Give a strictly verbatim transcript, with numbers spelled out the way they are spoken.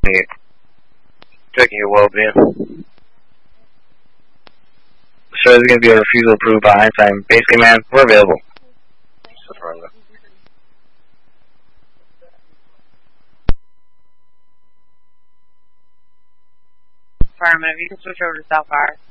me. Checking your well-being. So there's going to be a refusal approved by Einstein. Base command, we're available. Affirmative, you can switch over to Southfire.